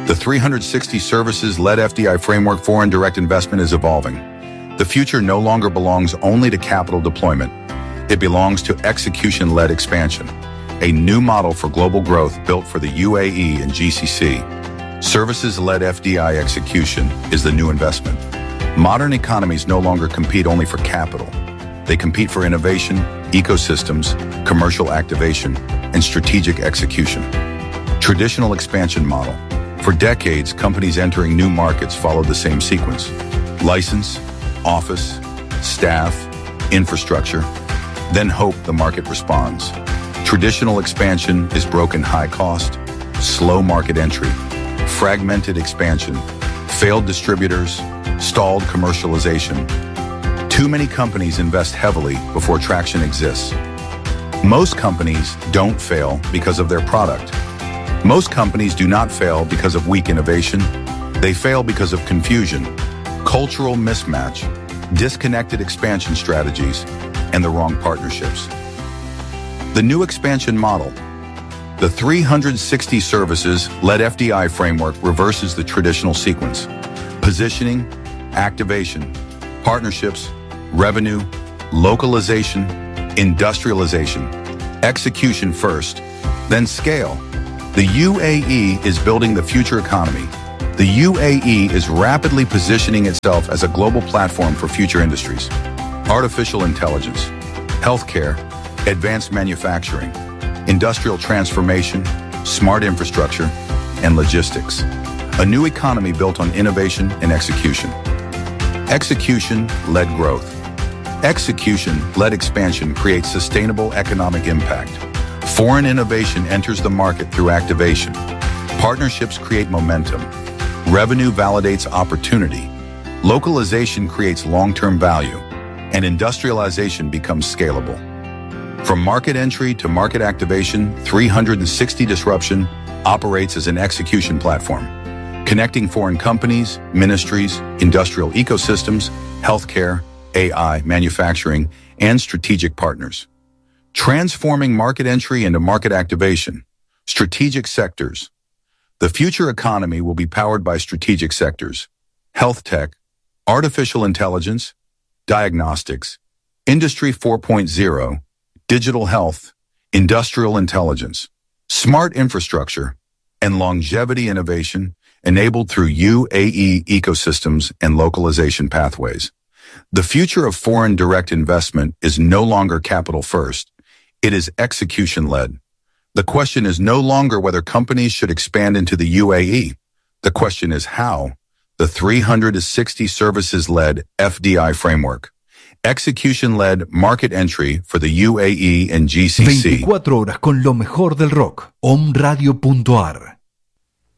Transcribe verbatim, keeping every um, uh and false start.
The three sixty services-led F D I framework foreign direct investment is evolving. The future no longer belongs only to capital deployment. It belongs to execution-led expansion, a new model for global growth built for the U A E and G C C. Services-led F D I execution is the new investment. Modern economies no longer compete only for capital. They compete for innovation, ecosystems, commercial activation, and strategic execution. Traditional expansion model. For decades, companies entering new markets followed the same sequence. License, office, staff, infrastructure, then hope the market responds. Traditional expansion is broken high cost, slow market entry, fragmented expansion, failed distributors, stalled commercialization. Too many companies invest heavily before traction exists. Most companies don't fail because of their product. Most companies do not fail because of weak innovation. They fail because of confusion, cultural mismatch, disconnected expansion strategies, and the wrong partnerships. The new expansion model. The three sixty services-led F D I framework reverses the traditional sequence. Positioning, activation, partnerships, revenue, localization, industrialization, execution first, then scale. The U A E is building the future economy. The U A E is rapidly positioning itself as a global platform for future industries. Artificial intelligence, healthcare, advanced manufacturing, industrial transformation, smart infrastructure, and logistics. A new economy built on innovation and execution. Execution-led growth. Execution-led expansion creates sustainable economic impact. Foreign innovation enters the market through activation. Partnerships create momentum. Revenue validates opportunity. Localization creates long-term value. And industrialization becomes scalable. From market entry to market activation, three sixty Disruption operates as an execution platform, connecting foreign companies, ministries, industrial ecosystems, healthcare, A I, manufacturing, and strategic partners. Transforming market entry into market activation. Strategic sectors. The future economy will be powered by strategic sectors. Health tech, artificial intelligence, diagnostics, Industry four point oh, digital health, industrial intelligence, smart infrastructure, and longevity innovation enabled through U A E ecosystems and localization pathways. The future of foreign direct investment is no longer capital first. It is execution-led. The question is no longer whether companies should expand into the U A E. The question is how. The three sixty services-led F D I framework. Execution-led market entry for the U A E and G C C. veinticuatro horas con lo mejor del rock. om radio punto a r